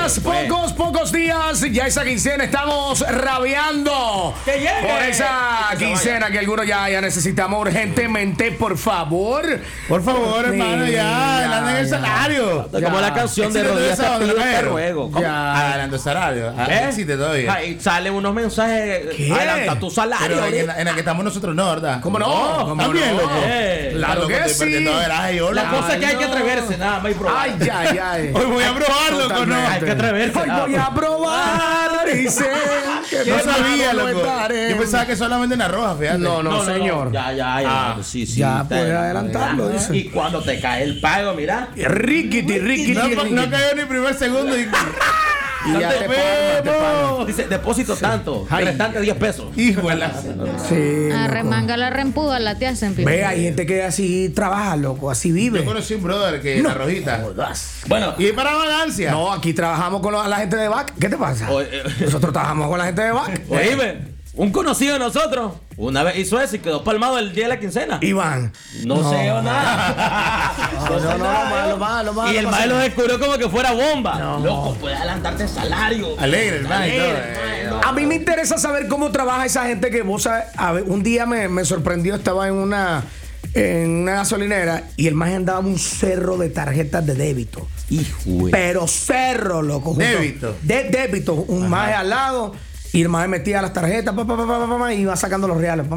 días, pocos días. Ya esa quincena estamos rabiando por esa quincena que algunos ya necesitamos urgentemente, por favor. Por favor, hermano, ya adelanten el salario. Como la canción de Rodríguez te ruego. Ya, adelanta el salario. Existe todavía. Ahí salen unos mensajes. ¿Qué? Adelanta tu salario. Pero en la que estamos nosotros no, ¿verdad? ¿Cómo no? También, loco. Claro que sí. La cosa es que hay que atreverse, nada más y probar. Ay. Hoy voy a probarlo, loco, no. Hay que atreverse. Hoy voy a probar. Dice que No sabía, no loco. estaré. Yo pensaba que solamente en la roja, fíjate. No, señor. Ya. Sí. Ya puedes adelantarlo, dice. Y cuando te cae el pago, mira. Riquiti. No cayó ni primer segundo. Y ya te pagan. Dice, depósito tanto. Ay. Restante 10 pesos. Híjole. Sí. Arremanga la rempuda, la te hacen Ve, hay gente que así trabaja, loco, así vive. Yo conocí un brother que en la rojita. Bueno. Y para vagancia. No, aquí trabajamos con la gente de BAC. ¿Qué te pasa? Nosotros trabajamos con la gente de BAC. Oíme, un conocido de nosotros una vez hizo eso y quedó palmado el día de la quincena. Iván. No sé o nada. No, malo. Y el maestro lo descubrió como que fuera bomba. Loco, puedes adelantarte el salario. Alegre, hermano. A mí me interesa saber cómo trabaja esa gente que vos sabes. A ver, un día me sorprendió, estaba en una gasolinera y el más andaba un cerro de tarjetas de débito. Hijo. Pero cerro, loco. Débito. De débito, un maje al lado y el maje metía las tarjetas y iba sacando los reales.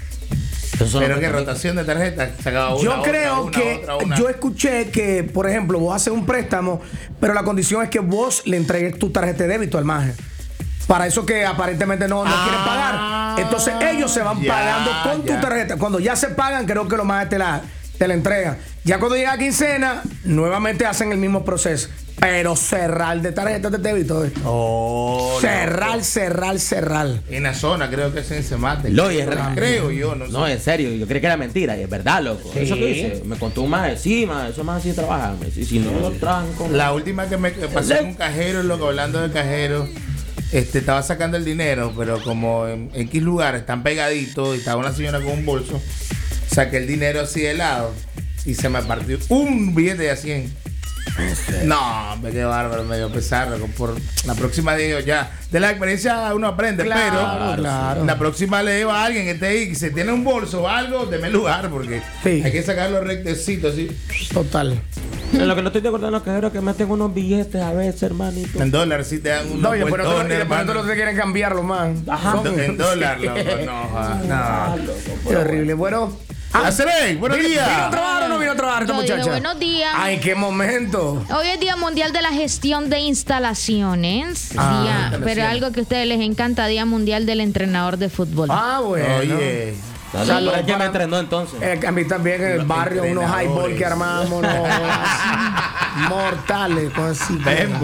Pero qué rotación de tarjetas. Sacaba una, Yo creo otra. yo escuché que, por ejemplo, vos haces un préstamo, pero la condición es que vos le entregues tu tarjeta de débito al maje. Para eso que aparentemente no quieren pagar. Entonces ellos se van pagando con tu tarjeta. Cuando ya se pagan, creo que los majes te la entregan. Ya cuando llega quincena, nuevamente hacen el mismo proceso. Pero cerrar de tarjetas de débito. Cerrar. En la zona, creo que es en Semate. Creo yo, no sé. No, en serio, yo creí que era mentira y es verdad, loco. Sí. Eso que dice, me contó un maje, eso más así trabaja. Si no lo trabajan con. La última que me pasó en un cajero, loco, hablando de cajero, estaba sacando el dinero, pero como en X lugar están pegaditos y estaba una señora con un bolso, saqué el dinero así de lado y se me partió un billete de 100. No, me quedé bárbaro, me dio pesar. Por la próxima digo ya, de la experiencia uno aprende, pero la próxima le digo a alguien que esté ahí, que se tiene un bolso o algo, deme lugar, porque hay que sacarlo rectecito así. Total. En lo que no estoy de acuerdo en los cajeros que meten unos billetes a veces, hermanito. En dólares sí te dan unos No, y después hermano. no te quieren cambiarlo más. Ajá. En dólar, loco, no. Qué horrible. Bueno. Acerey, buenos días. ¿Vino a trabajar o no vino a trabajar esta Yo digo, muchacha? buenos días. Ay, qué momento. Hoy es Día Mundial de la Gestión de Instalaciones. Pero algo que a ustedes les encanta, Día Mundial del Entrenador de Fútbol. Bueno. Oye. Saludos a quien me entrenó entonces. A mí también en el barrio, unos highball que armamos, mortales, con así.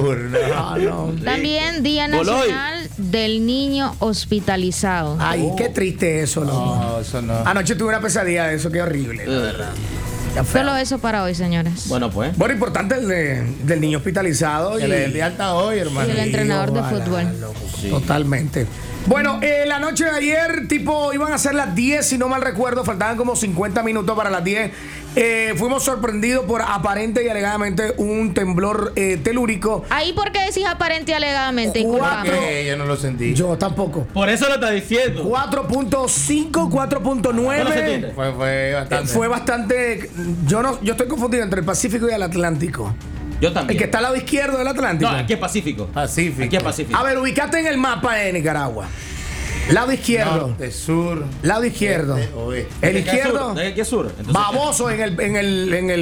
No. También Día Nacional del Niño Hospitalizado. Ay, qué triste eso, loco. No, eso no. Anoche tuve una pesadilla de eso, qué horrible, la verdad. Solo eso para hoy, señores. Bueno, pues. Bueno, importante el del niño hospitalizado. El de alta hoy, hermano. Y el entrenador de fútbol. Sí. Totalmente. Bueno, la noche de ayer, iban a ser las 10, si no mal recuerdo, faltaban como 50 minutos para las 10. Fuimos sorprendidos por aparente y alegadamente un temblor telúrico. Ahí, ¿por qué decís aparente y alegadamente? Yo no lo sentí. Yo tampoco. Por eso lo está diciendo. 4.5, 4.9. Fue bastante. Fue bastante. Yo estoy confundido entre el Pacífico y el Atlántico. Yo también. El que está al lado izquierdo del Atlántico. No, aquí es Pacífico. Pacífico. Aquí es Pacífico. A ver, ubicate en el mapa de Nicaragua. Lado izquierdo. Norte, sur. Lado izquierdo. Este, oeste. El izquierdo. ¿De qué es sur? Entonces, Baboso en el